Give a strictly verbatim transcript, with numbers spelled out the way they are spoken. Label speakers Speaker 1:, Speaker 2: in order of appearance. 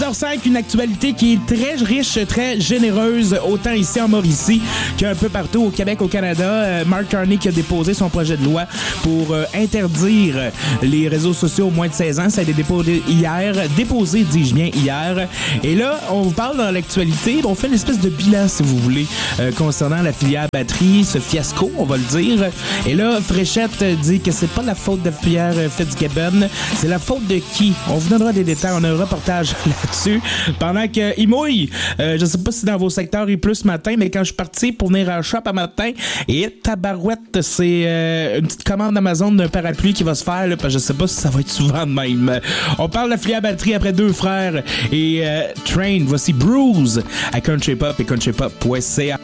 Speaker 1: heures cinq, une actualité qui est très riche, très généreuse, autant ici en Mauricie qu'un peu partout au Québec, au Canada. Euh, Mark Carney qui a déposé son projet de loi pour euh, interdire les réseaux sociaux aux moins de seize ans. Ça a été déposé hier, déposé, dis-je bien, hier. Et là, on vous parle dans l'actualité, on fait une espèce de bilan, si vous voulez, euh, concernant la filière batterie, ce fiasco, on va le dire. Et là, Fréchette dit que c'est pas la faute de Pierre Fitzgibbon, c'est la faute de qui? On vous donnera des détails, on a un reportage là-dessus. Pendant qu'il mouille, euh, je sais pas si dans vos secteurs il pleut ce matin, mais quand je suis parti pour venir à la shop à matin, et tabarouette, c'est euh, une petite commande Amazon d'un parapluie qui va se faire, là, parce que je sais pas si ça va être souvent de même. On parle de la filière batterie après deux frères et euh, Train. Voici Bruce à Country Pop et country pop point c a.